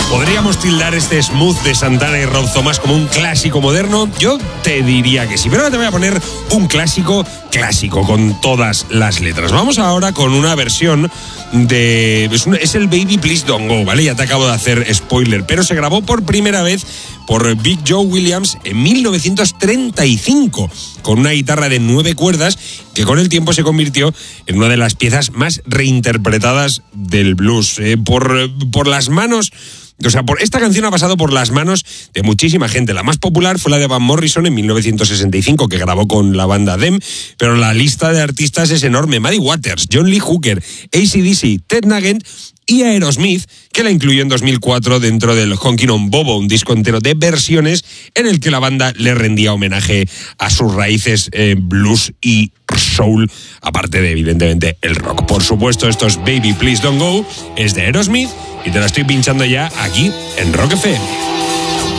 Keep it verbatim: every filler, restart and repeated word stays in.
¿Podríamos tildar este Smooth de Santana y Rob Thomas como un clásico moderno? Yo te diría que sí, pero ahora te voy a poner un clásico clásico con todas las letras. Vamos ahora con una versión de... Es, un, es el Baby Please Don't Go, ¿vale? Ya te acabo de hacer spoiler, pero se grabó por primera vez por Big Joe Williams en mil novecientos treinta y cinco, con una guitarra de nueve cuerdas que con el tiempo se convirtió en una de las piezas más reinterpretadas del blues. Eh, por, por las manos... O sea, por, esta canción ha pasado por las manos de muchísima gente. La más popular fue la de Van Morrison en mil novecientos sesenta y cinco, que grabó con la banda Them, pero la lista de artistas es enorme. Muddy Waters, John Lee Hooker, A C D C, Ted Nugent y Aerosmith, que la incluyó en dos mil cuatro dentro del Honkin' on Bobo, un disco entero de versiones en el que la banda le rendía homenaje a sus raíces eh, blues y soul, aparte de, evidentemente, el rock. Por supuesto, esto es Baby Please Don't Go, es de Aerosmith, y te la estoy pinchando ya aquí en Rock F M.